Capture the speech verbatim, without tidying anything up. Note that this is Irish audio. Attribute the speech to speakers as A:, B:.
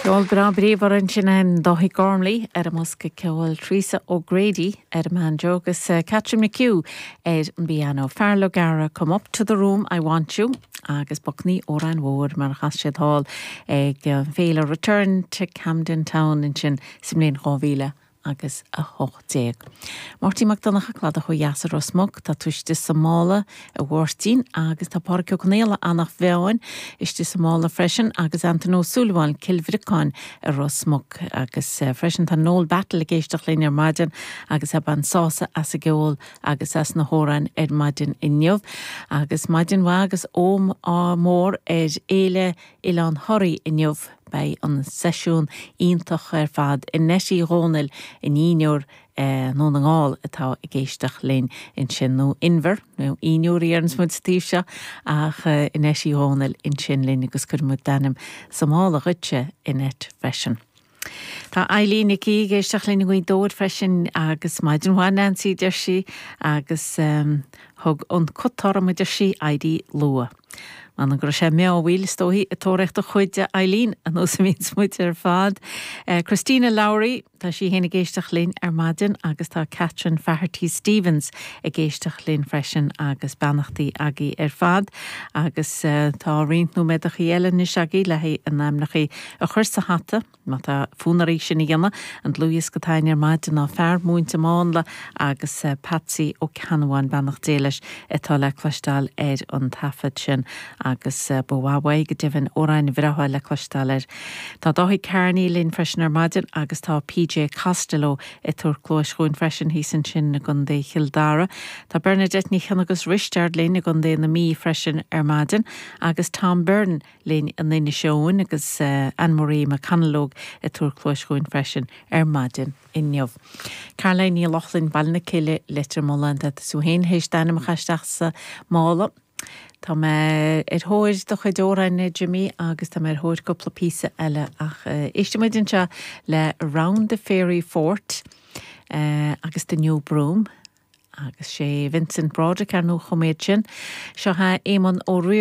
A: Ceol bra bríomhar an sin an dóthaí Gormley ar a musca ceol Theresa O'Grady ar a man jogus uh, Catherine McHugh ar an piano. Farlo Gara, come up to the room, I want you. Agus bucní óran mhór mar chas siad hall ag uh, féile return to Camden Town in sin simlíon chomhíle agus a hochtéag. Martí McDonagh glad a chu jasar os smog tá tuiste Somála a Wortín agus tá parcio cnéile annach bheáin iste Somála freisin agus Anton O'Sullivan Kilvricáin a ros smog agus uh, freisin tá nóil battle a géisteach lín ar maidin agus a ban sása as a geol agus as na hóran ar maidin inniuh agus maidin wa agus óm á mór ar éile Ilan Hurry inniuh bei an sesiún ítach ar fad in neisí rónil in íneor uh, nó na ngáil atá i géisteach linn in sin nó inver, nó íneor í ar an smud stíobse ach uh, in neisí rónil in sin linn agus curmud danim Somála rutse in et freisin. Tá Eileen Nicky géisteach linn goi dóir freisin agus maidin bhain Nancy idir si agus um, thug an cutáram idir si Eidí Lua. Man an gur sé mé bhhuiil stóí a tóireachta chuide Eileen an os mín smuid ar fad. Uh, Christina Lowry, tá sí héna géisteach linn ar maidin agus tá Catherine Faherty Stevens a géisteach linn freisin agus bannachtaí agé ar fad agus uh, tá rint nó meadach í eile níos agé le hé an naimnachaí a chur sa hata má tá fúnarí sin i gana an Louis go tain ar maidin á fear múinte mála agus uh, Patsy ó Canháin bannachtéiles atá le cloistáil ar an tafad sin agus uh, bhhahaig go dibhann óráin bhreathá le cloistáil. Tá dóthaí Carney linn freisin ar maidin agus tá P J Costello i túr clóis chuin freisin hísan sin na gundé Childara. Tá Bernadette Níchan agus Richard linn na gundé na mí freisin ar maidin agus Tom Byrne linn an naine seoin agus uh, Anne-Marie McCannalog i túr clóis chuin freisin ar maidin inniuh. Caroline Ní Lochlin ballna cile litre Mollanda sú héin héis danna chaisteach sa mála. Tá me ar hóir do chudórain Jimmy agus tá me hóir cúpla písa eile ach uh, iste muidin se le Round the Fairy Fort uh, agus the New Broom agus sé Vincent Broderick ar nó choméid sin. Seo ha éman ó